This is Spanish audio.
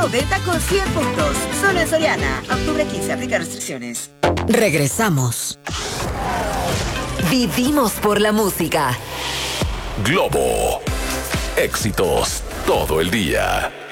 Venta con 100 puntos. Solo en Soriana. Octubre 15. Aplica restricciones. Regresamos. Vivimos por la música. Globo. Éxitos todo el día.